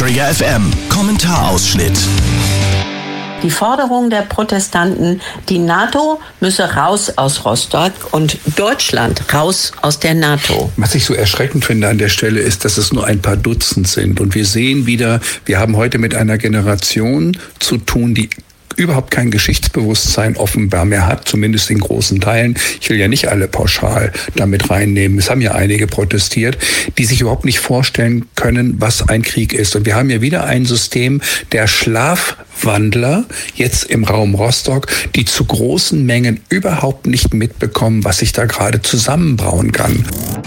Träger FM. Kommentarausschnitt. Die Forderung der Protestanten, die NATO müsse raus aus Rostock und Deutschland raus aus der NATO. Was ich so erschreckend finde an der Stelle ist, dass es nur ein paar Dutzend sind. Und wir sehen wieder, wir haben heute mit einer Generation zu tun, die überhaupt kein Geschichtsbewusstsein offenbar mehr hat, zumindest in großen Teilen. Ich will ja nicht alle pauschal damit reinnehmen. Es haben ja einige protestiert, die sich überhaupt nicht vorstellen können, was ein Krieg ist. Und wir haben ja wieder ein System der Schlafwandler, jetzt im Raum Rostock, die zu großen Mengen überhaupt nicht mitbekommen, was sich da gerade zusammenbrauen kann.